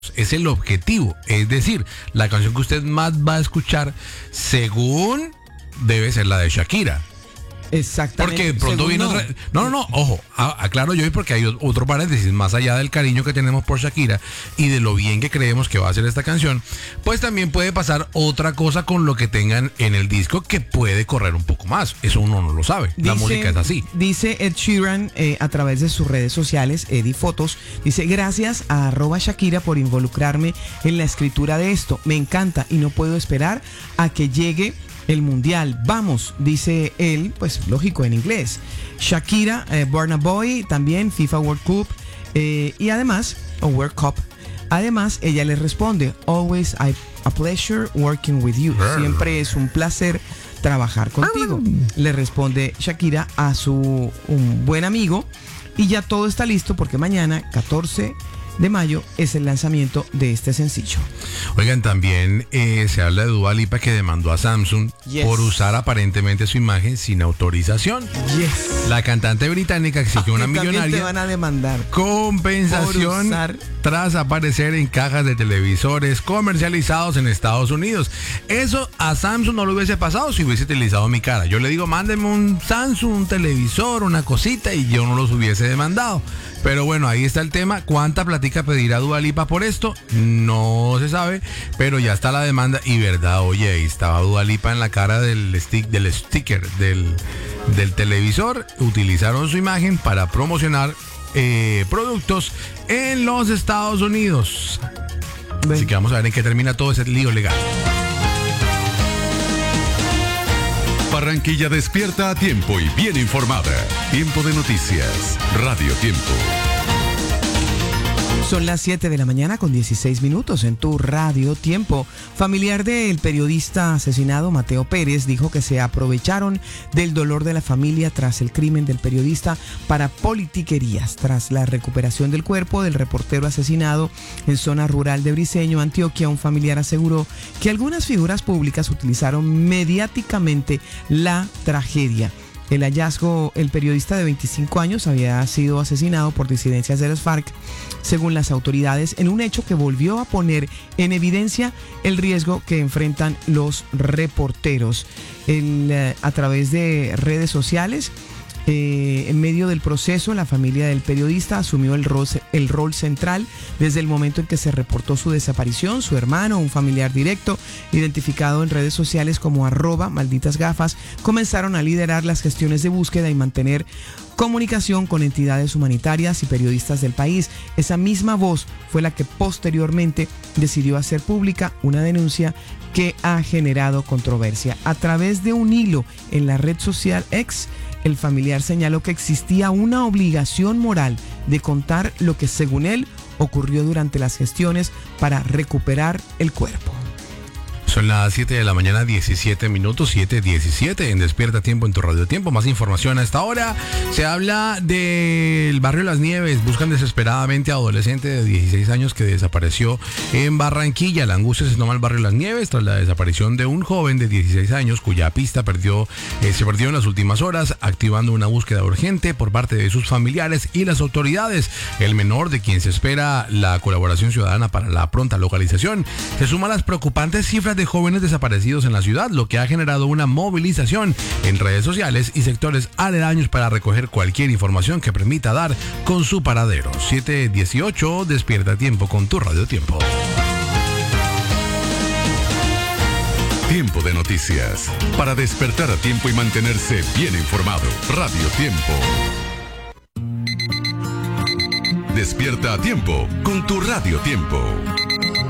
Es el objetivo, es decir, la canción que usted más va a escuchar según debe ser la de Shakira. Exactamente. Porque de pronto viene otra. No, ojo, aclaro yo porque hay otro paréntesis, más allá del cariño que tenemos por Shakira y de lo bien que creemos que va a ser esta canción, pues también puede pasar otra cosa con lo que tengan en el disco que puede correr un poco más. Eso uno no lo sabe. La música es así. Dice Ed Sheeran a través de sus redes sociales, Eddie Fotos, dice: gracias a @Shakira por involucrarme en la escritura de esto. Me encanta y no puedo esperar a que llegue el mundial. Vamos, dice él, pues lógico en inglés. Shakira, Burna Boy, también FIFA World Cup y además, World Cup. Además, ella le responde: always a pleasure working with you. Siempre es un placer trabajar contigo. Le responde Shakira a su un buen amigo y ya todo está listo porque mañana, 14 de mayo, es el lanzamiento de este sencillo. Oigan, también se habla de Dua Lipa, que demandó a Samsung por usar aparentemente su imagen sin autorización. La cantante británica exigió una millonaria te van a demandar compensación tras aparecer en cajas de televisores comercializados en Estados Unidos. Eso a Samsung no le hubiese pasado si hubiese utilizado mi cara. Yo le digo: mándeme un Samsung, un televisor, una cosita, y yo no los hubiese demandado. Pero bueno, ahí está el tema. ¿Cuánta platica pedirá Dua Lipa por esto? No se sabe, pero ya está la demanda. Y verdad, oye, ahí estaba Dua Lipa en la cara del sticker del televisor. Utilizaron su imagen para promocionar productos en los Estados Unidos. Así que vamos a ver en qué termina todo ese lío legal. Barranquilla despierta a tiempo y bien informada. Tiempo de noticias. Radio Tiempo. Son las 7 de la mañana con 16 minutos en tu Radio Tiempo. Familiar del periodista asesinado Mateo Pérez dijo que se aprovecharon del dolor de la familia tras el crimen del periodista para politiquerías. Tras la recuperación del cuerpo del reportero asesinado en zona rural de Briceño, Antioquia, un familiar aseguró que algunas figuras públicas utilizaron mediáticamente la tragedia. El hallazgo: el periodista de 25 años había sido asesinado por disidencias de las FARC, según las autoridades, en un hecho que volvió a poner en evidencia el riesgo que enfrentan los reporteros. A través de redes sociales, en medio del proceso, la familia del periodista asumió el rol central desde el momento en que se reportó su desaparición. Su hermano, un familiar directo, identificado en redes sociales como @malditasgafas, comenzaron a liderar las gestiones de búsqueda y mantener comunicación con entidades humanitarias y periodistas del país. Esa misma voz fue la que posteriormente decidió hacer pública una denuncia que ha generado controversia. A través de un hilo en la red social X, el familiar señaló que existía una obligación moral de contar lo que, según él, ocurrió durante las gestiones para recuperar el cuerpo. Son las 7 de la mañana, 17 minutos, 7:17 en Despierta Tiempo en tu Radio Tiempo. Más información a esta hora. Se habla del barrio Las Nieves. Buscan desesperadamente a adolescente de 16 años que desapareció en Barranquilla. La angustia se toma el barrio Las Nieves tras la desaparición de un joven de 16 años cuya pista se perdió en las últimas horas, activando una búsqueda urgente por parte de sus familiares y las autoridades. El menor, de quien se espera la colaboración ciudadana para la pronta localización, se suma a las preocupantes cifras de jóvenes desaparecidos en la ciudad, lo que ha generado una movilización en redes sociales y sectores aledaños para recoger cualquier información que permita dar con su paradero. 7:18, Despierta Tiempo con tu Radio Tiempo. Tiempo de noticias. Para despertar a tiempo y mantenerse bien informado. Radio Tiempo. Despierta a tiempo con tu Radio Tiempo.